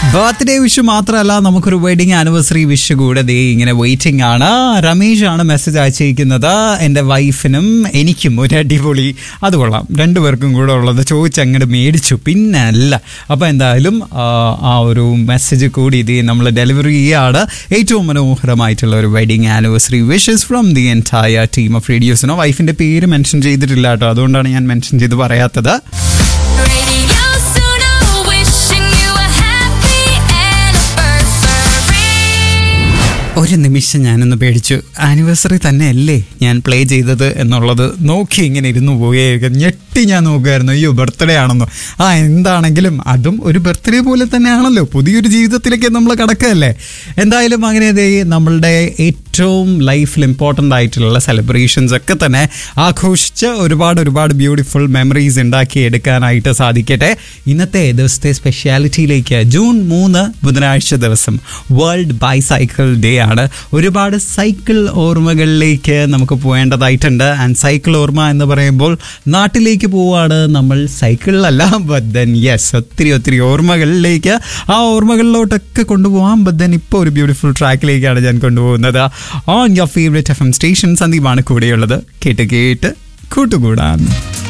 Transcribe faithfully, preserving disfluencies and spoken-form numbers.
Birthday wish മാത്രമല്ല, നമുക്കൊരു wedding anniversary wish കൂടെ ദേ ഇങ്ങനെ വെയിറ്റിംഗ് ആണ്. രമേശ് ആണ് മെസ്സേജ് അയച്ചിരിക്കുന്നത്. എൻ്റെ വൈഫിനും എനിക്കും ഒരു അടിപൊളി, അത് കൊള്ളാം, രണ്ടുപേർക്കും കൂടെ ഉള്ളത് ചോദിച്ച് അങ്ങോട്ട് മേടിച്ചു, പിന്നെ അല്ല. അപ്പോൾ എന്തായാലും ആ ഒരു മെസ്സേജ് കൂടി ഇത് നമ്മൾ ഡെലിവറി ചെയ്യാണ്. ഏറ്റവും മനോഹരമായിട്ടുള്ള ഒരു wedding anniversary wishes from the entire team of റേഡിയോസിനോ. വൈഫിൻ്റെ പേര് മെൻഷൻ ചെയ്തിട്ടില്ല കേട്ടോ, അതുകൊണ്ടാണ് ഞാൻ മെൻഷൻ ചെയ്ത് പറയാത്തത്. ഒരു നിമിഷം ഞാനൊന്ന് പേടിച്ചു. ആനിവേഴ്സറി തന്നെയല്ലേ ഞാൻ പ്ലേ ചെയ്തത് എന്നുള്ളത് നോക്കി ഇങ്ങനെ ഇരുന്നു പോവുകയായിരിക്കും. ഞെട്ടി ഞാൻ നോക്കുമായിരുന്നു, അയ്യോ ബർത്ത്ഡേ ആണെന്നോ. ആ എന്താണെങ്കിലും അതും ഒരു ബർത്ത്ഡേ പോലെ തന്നെയാണല്ലോ, പുതിയൊരു ജീവിതത്തിലേക്ക് നമ്മൾ കടക്കുകയല്ലേ. എന്തായാലും അങ്ങനെ ദേ നമ്മളുടെ ഏറ്റവും ലൈഫിൽ ഇമ്പോർട്ടൻ്റ് ആയിട്ടുള്ള സെലിബ്രേഷൻസ് ഒക്കെ തന്നെ ആഘോഷിച്ച് ഒരുപാട് ഒരുപാട് ബ്യൂട്ടിഫുൾ മെമ്മറീസ് ഉണ്ടാക്കി എടുക്കാനായിട്ട് സാധിക്കട്ടെ. ഇന്നത്തെ ദിവസത്തെ സ്പെഷ്യാലിറ്റിയിലേക്ക്, ജൂൺ മൂന്ന് ബുധനാഴ്ച ദിവസം വേൾഡ് ബൈസൈക്കിൾ ഡേ ആണ്. ഒരുപാട് സൈക്കിൾ ഓർമ്മകളിലേക്ക് നമുക്ക് പോകേണ്ടതായിട്ടുണ്ട്. ആൻഡ് സൈക്കിൾ ഓർമ്മ എന്ന് പറയുമ്പോൾ നാട്ടിലേക്ക് പോവാണ് നമ്മൾ, സൈക്കിളിലല്ല. ബട്ട് ദെൻ യെസ്, ഒത്തിരി ഒത്തിരി ഓർമ്മകളിലേക്ക്, ആ ഓർമ്മകളിലോട്ടൊക്കെ കൊണ്ടുപോകാം. ബട്ട് ദെൻ ഇപ്പോൾ ഒരു ബ്യൂട്ടിഫുൾ ട്രാക്കിലേക്കാണ് ഞാൻ കൊണ്ടുപോകുന്നത്. On your favourite F M station. സന്ദീപാണ് കൂടെയുള്ളത്. കേട്ട് കേട്ട് കൂട്ടുകൂടാൻ.